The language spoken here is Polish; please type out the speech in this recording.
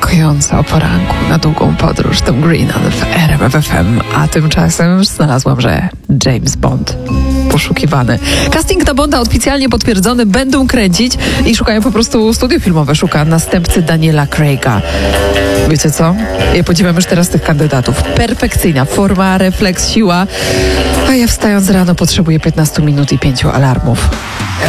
uspokojąca o poranku na długą podróż. Tom Greenan w RMF FM, a tymczasem znalazłam, że James Bond poszukiwany. Casting na Bonda oficjalnie potwierdzony, będą kręcić i szukają po prostu, studio filmowe szuka następcy Daniela Craiga. Wiecie co? Ja podziwiam już teraz tych kandydatów. Perfekcyjna forma, refleks, siła, a ja wstając rano potrzebuję 15 minut i 5 alarmów.